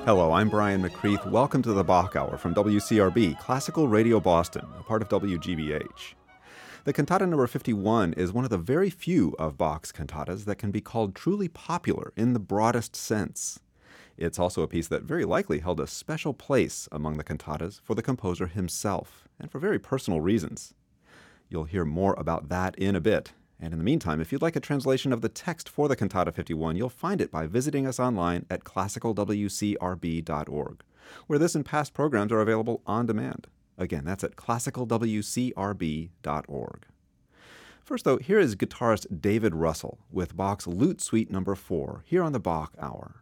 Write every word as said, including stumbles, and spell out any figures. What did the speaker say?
Hello, I'm Brian McCreath. Welcome to the Bach Hour from W C R B, Classical Radio Boston, a part of W G B H. The cantata number fifty-one is one of the very few of Bach's cantatas that can be called truly popular in the broadest sense. It's also a piece that very likely held a special place among the cantatas for the composer himself, and for very personal reasons. You'll hear more about that in a bit. And in the meantime, if you'd like a translation of the text for the Cantata fifty-one, you'll find it by visiting us online at classical w c r b dot org, where this and past programs are available on demand. Again, that's at classical w c r b dot org. First, though, here is guitarist David Russell with Bach's Lute Suite number four, here on the Bach Hour.